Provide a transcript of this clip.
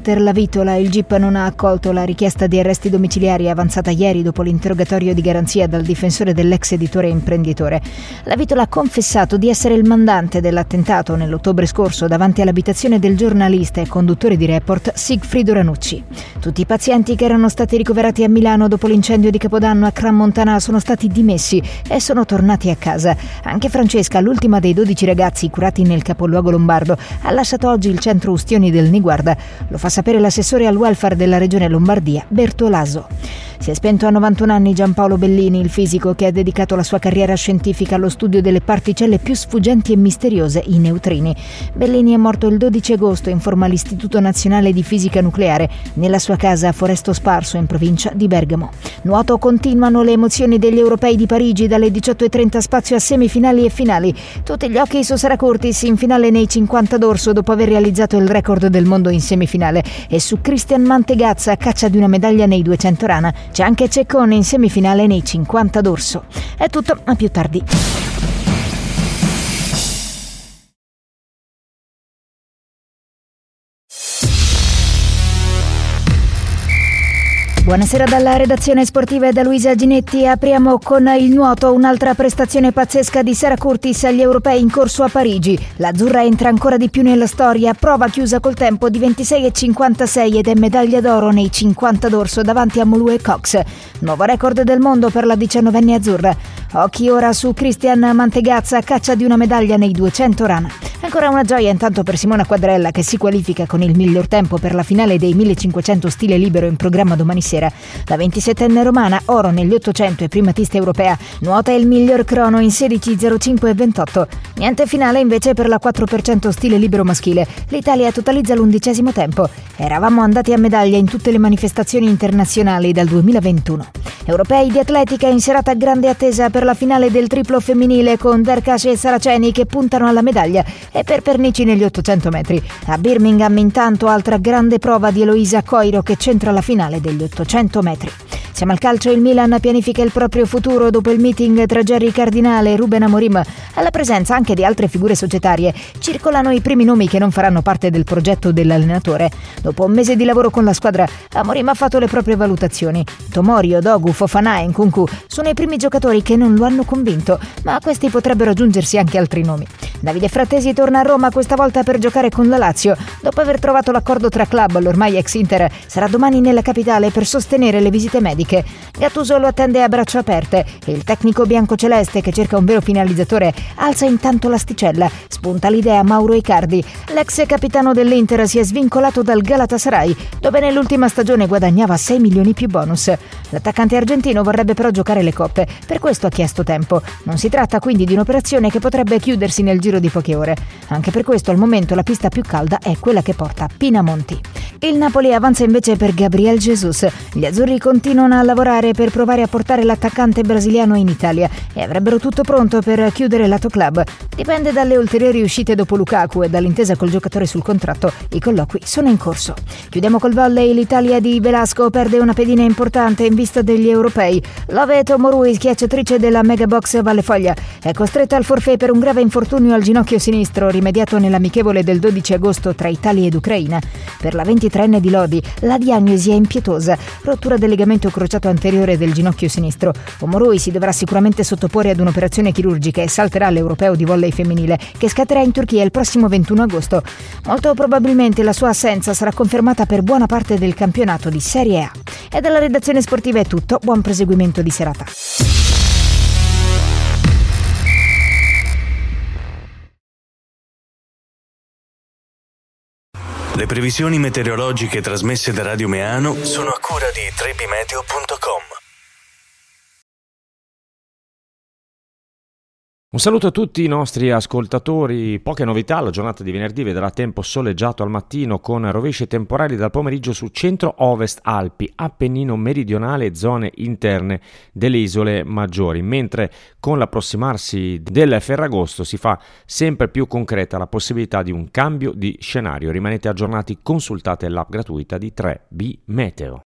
Walter Lavitola, il GIP non ha accolto la richiesta di arresti domiciliari avanzata ieri dopo l'interrogatorio di garanzia dal difensore dell'ex editore e imprenditore. Lavitola ha confessato di essere il mandante dell'attentato nell'ottobre scorso davanti all'abitazione del giornalista e conduttore di Report Sigfrido Ranucci. Tutti i pazienti che erano stati ricoverati a Milano dopo l'incendio di Capodanno a Crans-Montana sono stati dimessi e sono tornati a casa. Anche Francesca, l'ultima dei 12 ragazzi curati nel capoluogo lombardo, ha lasciato oggi il centro Ustioni del Niguarda. Lo fa sapere l'assessore al welfare della regione Lombardia, Bertolaso. Si è spento a 91 anni Giampaolo Bellini, il fisico che ha dedicato la sua carriera scientifica allo studio delle particelle più sfuggenti e misteriose, i neutrini. Bellini è morto il 12 agosto, informa l'Istituto Nazionale di Fisica Nucleare, nella sua casa a Foresto Sparso, in provincia di Bergamo. Nuoto: continuano le emozioni degli europei di Parigi, dalle 18:30 spazio a semifinali e finali. Tutti gli occhi su Sara Curtis in finale nei 50 d'orso dopo aver realizzato il record del mondo in semifinale, e su Christian Mantegazza a caccia di una medaglia nei 200 rana. C'è anche Ceccone in semifinale nei 50 d'orso. È tutto, a più tardi. Buonasera dalla redazione sportiva e da Luisa Ginetti. Apriamo con il nuoto, un'altra prestazione pazzesca di Sara Curtis agli europei in corso a Parigi. L'azzurra entra ancora di più nella storia, prova chiusa col tempo di 26,56 ed è medaglia d'oro nei 50 d'orso davanti a Molu e Cox. Nuovo record del mondo per la 19enne azzurra. Occhi ora su Christian Mantegazza a caccia di una medaglia nei 200 rana. Ancora una gioia intanto per Simona Quadrella, che si qualifica con il miglior tempo per la finale dei 1500 stile libero in programma domani sera. La 27enne romana, oro negli 800 e primatista europea, nuota il miglior crono in 16:05,28. Niente finale invece per la 4% stile libero maschile. L'Italia totalizza l'11° tempo. Eravamo andati a medaglia in tutte le manifestazioni internazionali dal 2021. Europei di atletica in serata grande attesa per la finale del triplo femminile, con Derkash e Saraceni che puntano alla medaglia, e per Pernici negli 800 metri. A Birmingham intanto altra grande prova di Eloisa Coiro che centra la finale degli 800 metri. Siamo al calcio. Il Milan pianifica il proprio futuro dopo il meeting tra Jerry Cardinale e Ruben Amorim. Alla presenza anche di altre figure societarie, circolano i primi nomi che non faranno parte del progetto dell'allenatore. Dopo un mese di lavoro con la squadra, Amorim ha fatto le proprie valutazioni. Tomori, Odogu, Fofana e Nkunku sono i primi giocatori che non lo hanno convinto, ma a questi potrebbero aggiungersi anche altri nomi. Davide Frattesi torna a Roma, questa volta per giocare con la Lazio. Dopo aver trovato l'accordo tra club, l'ormai ex Inter sarà domani nella capitale per sostenere le visite mediche. Gattuso lo attende a braccia aperte e il tecnico biancoceleste, che cerca un vero finalizzatore, alza intanto l'asticella. Spunta l'idea Mauro Icardi. L'ex capitano dell'Inter si è svincolato dal Galatasaray, dove nell'ultima stagione guadagnava 6 milioni più bonus. L'attaccante argentino vorrebbe però giocare le coppe, per questo ha chiesto tempo. Non si tratta quindi di un'operazione che potrebbe chiudersi nel giro di poche ore. Anche per questo al momento la pista più calda è quella che porta a Pinamonti. Il Napoli avanza invece per Gabriel Jesus. Gli azzurri continuano a lavorare per provare a portare l'attaccante brasiliano in Italia e avrebbero tutto pronto per chiudere lato club. Dipende dalle ulteriori uscite dopo Lukaku e dall'intesa col giocatore sul contratto. I colloqui sono in corso. Chiudiamo col volley. L'Italia di Velasco perde una pedina importante in vista degli europei. Love Tomorui, schiacciatrice della Megabox Vallefoglia, è costretta al forfait per un grave infortunio al ginocchio sinistro, rimediato nell'amichevole del 12 agosto tra Italia ed Ucraina. Per la 23enne di Lodi la diagnosi è impietosa: rottura del legamento crociato anteriore del ginocchio sinistro. Omorui si dovrà sicuramente sottoporre ad un'operazione chirurgica e salterà l'Europeo di volley femminile, che scatterà in Turchia il prossimo 21 agosto. Molto probabilmente la sua assenza sarà confermata per buona parte del campionato di Serie A. E dalla redazione sportiva è tutto, buon proseguimento di serata. Le previsioni meteorologiche trasmesse da Radio Meano sono a cura di trebimeteo.com. Un saluto a tutti i nostri ascoltatori. Poche novità, la giornata di venerdì vedrà tempo soleggiato al mattino con rovesci temporali dal pomeriggio su centro-ovest Alpi, Appennino meridionale e zone interne delle isole maggiori, mentre con l'approssimarsi del Ferragosto si fa sempre più concreta la possibilità di un cambio di scenario. Rimanete aggiornati, consultate l'app gratuita di 3B Meteo.